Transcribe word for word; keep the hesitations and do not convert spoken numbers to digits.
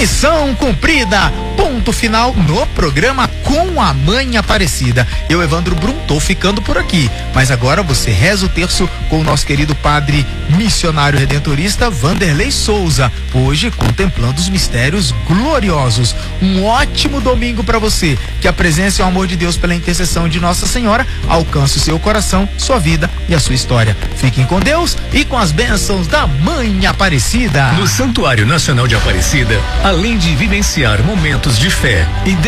Missão cumprida. Ponto final no programa Com a Mãe Aparecida. Eu, Evandro Brum, tô ficando por aqui. Mas agora você reza o terço com o nosso querido padre missionário redentorista Vanderlei Souza. Hoje contemplando os mistérios gloriosos. Um ótimo domingo para você. Que a presença e o amor de Deus pela intercessão de Nossa Senhora alcance o seu coração, sua vida e a sua história. Fiquem com Deus e com as bênçãos da Mãe Aparecida. No Santuário Nacional de Aparecida, além de vivenciar momentos de fé e